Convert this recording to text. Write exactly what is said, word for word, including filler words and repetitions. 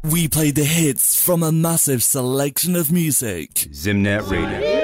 We play the hits from a massive selection of music. Zimnet Radio.